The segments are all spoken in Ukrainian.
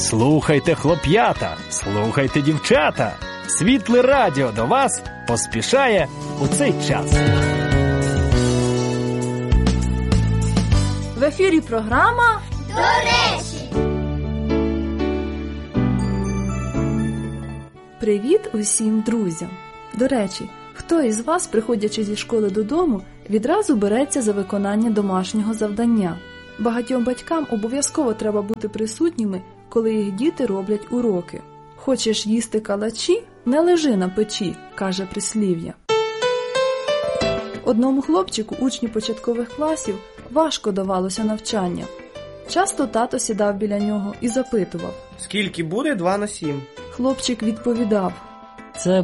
Слухайте, хлоп'ята, слухайте, дівчата. Світле радіо до вас поспішає у цей час. В ефірі програма «До речі». Привіт усім друзям! До речі, хто із вас, приходячи зі школи додому, відразу береться за виконання домашнього завдання? Багатьом батькам обов'язково треба бути присутніми, коли їх діти роблять уроки. Хочеш їсти калачі? Не лежи на печі, каже прислів'я. Одному хлопчику, учню початкових класів, важко давалося навчання. Часто тато сідав біля нього і запитував: «Скільки буде 2 на 7?» Хлопчик відповідав: Це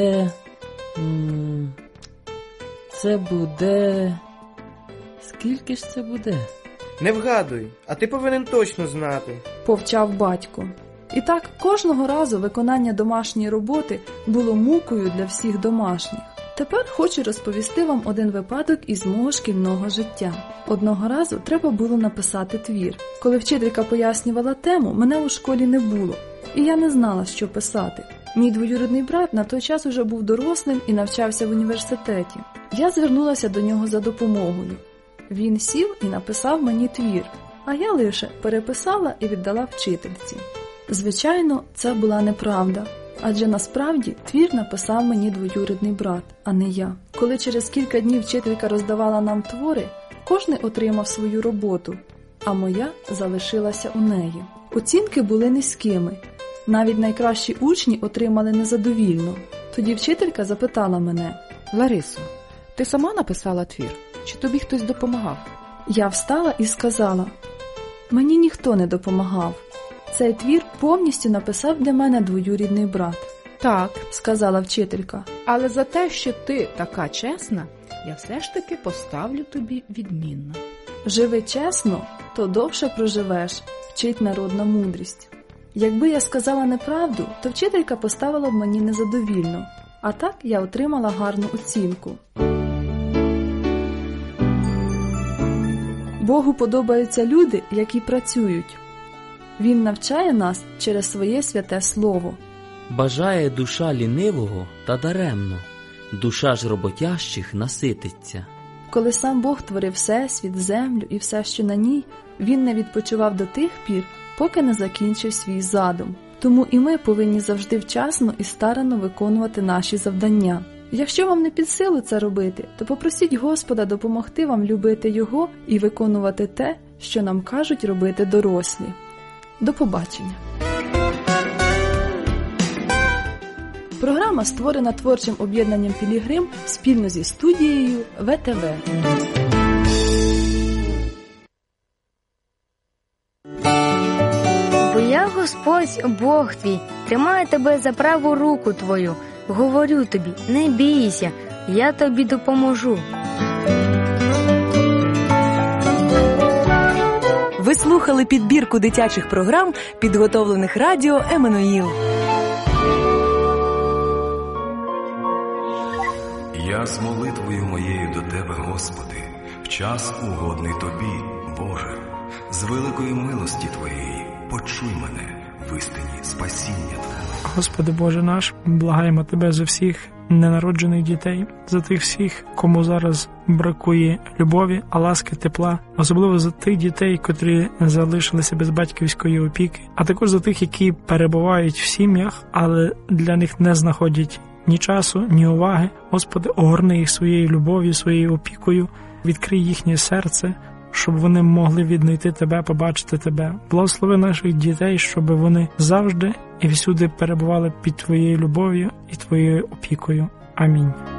буде... Скільки ж це буде? Не вгадуй, а ти повинен точно знати. Повчав батько. І так, кожного разу виконання домашньої роботи було мукою для всіх домашніх. Тепер хочу розповісти вам один випадок із мого шкільного життя. Одного разу треба було написати твір. Коли вчителька пояснювала тему, мене у школі не було, і я не знала, що писати. Мій двоюрідний брат на той час уже був дорослим і навчався в університеті. Я звернулася до нього за допомогою. Він сів і написав мені твір, а я лише переписала і віддала вчительці. Звичайно, це була неправда, адже насправді твір написав мені двоюрідний брат, а не я. Коли через кілька днів вчителька роздавала нам твори, кожний отримав свою роботу, а моя залишилася у неї. Оцінки були низькими. Навіть найкращі учні отримали незадовільно. Тоді вчителька запитала мене: «Ларисо, ти сама написала твір? Чи тобі хтось допомагав?» Я встала і сказала: «Мені ніхто не допомагав. Цей твір повністю написав для мене двоюрідний брат». «Так», – сказала вчителька. «але за те, що ти така чесна, я все ж таки поставлю тобі відмінно». «Живи чесно, то довше проживеш», – вчить народна мудрість. Якби я сказала неправду, то вчителька поставила б мені незадовільно, а так я отримала гарну оцінку. Богу подобаються люди, які працюють. Він навчає нас через своє святе слово. Бажає душа лінивого та даремно, душа ж роботящих насититься. Коли сам Бог творив всесвіт, землю і все, що на ній, він не відпочивав до тих пір, поки не закінчив свій задум. Тому і ми повинні завжди вчасно і старанно виконувати наші завдання. Якщо вам не під силу це робити, то попросіть Господа допомогти вам любити Його і виконувати те, що нам кажуть робити дорослі. До побачення! Програма створена творчим об'єднанням «Пілігрим» спільно зі студією ВТВ. Бо я Господь, Бог твій, тримаю тебе за праву руку твою. Говорю тобі, не бійся, я тобі допоможу. Ви слухали підбірку дитячих програм, підготовлених радіо «Еммануїл». Я з молитвою моєю до Тебе, Господи, в час угодний Тобі, Боже, з великої милості Твоєї почуй мене в істині спасіння Твого. Господи Боже наш, благаємо Тебе за всіх ненароджених дітей, за тих всіх, кому зараз бракує любові, ласки, тепла, особливо за тих дітей, котрі залишилися без батьківської опіки, а також за тих, які перебувають в сім'ях, але для них не знаходять ні часу, ні уваги. Господи, огорни їх своєю любов'ю, своєю опікою, відкрий їхнє серце, щоб вони могли віднайти Тебе, побачити Тебе. Благослови наших дітей, щоб вони завжди і всюди перебували під Твоєю любов'ю і Твоєю опікою. Амінь.